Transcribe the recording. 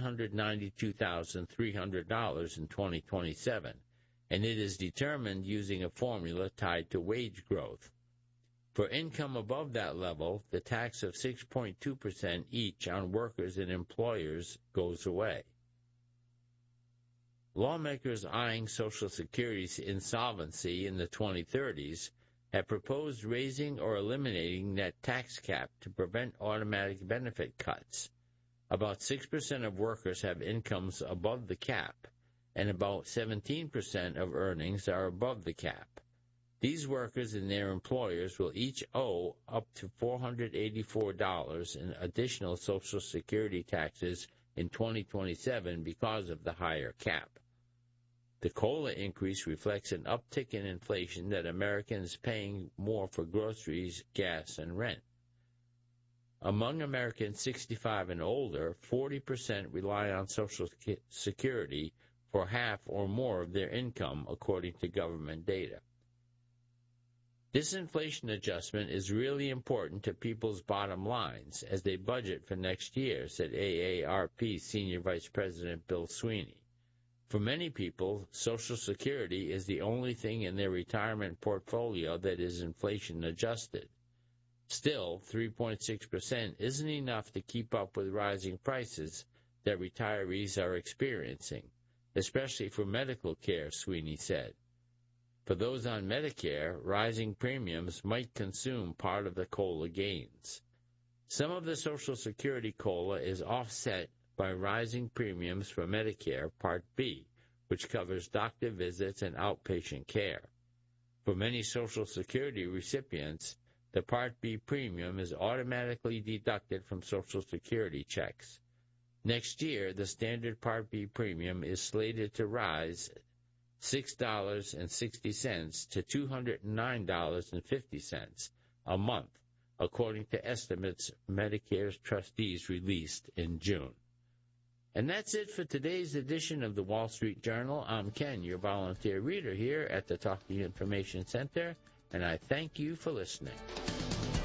$192,300 in 2027, and it is determined using a formula tied to wage growth. For income above that level, the tax of 6.2% each on workers and employers goes away. Lawmakers eyeing Social Security's insolvency in the 2030s have proposed raising or eliminating that tax cap to prevent automatic benefit cuts. About 6% of workers have incomes above the cap, and about 17% of earnings are above the cap. These workers and their employers will each owe up to $484 in additional Social Security taxes in 2027 because of the higher cap. The COLA increase reflects an uptick in inflation that Americans paying more for groceries, gas, and rent. Among Americans 65 and older, 40% rely on Social Security for half or more of their income, according to government data. This inflation adjustment is really important to people's bottom lines as they budget for next year, said AARP Senior Vice President Bill Sweeney. For many people, Social Security is the only thing in their retirement portfolio that is inflation adjusted. Still, 3.6% isn't enough to keep up with rising prices that retirees are experiencing, especially for medical care, Sweeney said. For those on Medicare, rising premiums might consume part of the COLA gains. Some of the Social Security COLA is offset by rising premiums for Medicare Part B, which covers doctor visits and outpatient care. For many Social Security recipients, the Part B premium is automatically deducted from Social Security checks. Next year, the standard Part B premium is slated to rise $6.60 to $209.50 a month, according to estimates Medicare's trustees released in June. And that's it for today's edition of the Wall Street Journal. I'm Ken, your volunteer reader here at the Talking Information Center, and I thank you for listening.